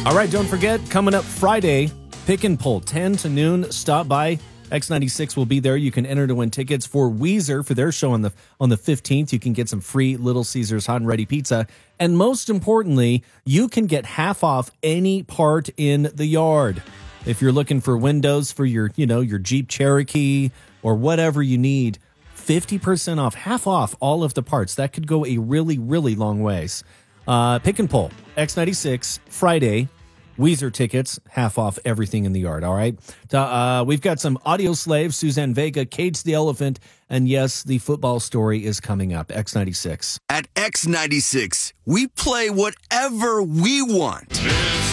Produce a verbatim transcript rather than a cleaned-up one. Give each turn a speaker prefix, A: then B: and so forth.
A: All right, don't forget, coming up Friday, Pick and Pull, ten to noon. Stop by. X ninety-six will be there. You can enter to win tickets for Weezer for their show on the on the fifteenth. You can get some free Little Caesars Hot and Ready Pizza. And most importantly, you can get half off any part in the yard. If you're looking for windows for your, you know, your Jeep Cherokee or whatever you need, fifty percent off, half off all of the parts. That could go a really, really long ways. Uh, Pick and Pull, X ninety-six, Friday. Weezer tickets, half off everything in the yard, all right? Uh, we've got some Audio Slave, Suzanne Vega, Cage the Elephant, and yes, the football story is coming up, X ninety-six.
B: At X ninety-six, we play whatever we want.